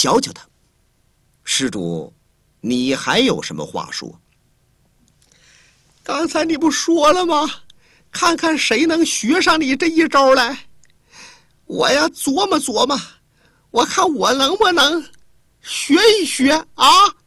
瞧瞧他。施主，你还有什么话说？ 刚才你不说了吗？看看谁能学上你这一招来。我呀琢磨琢磨，我看我能不能学一学啊。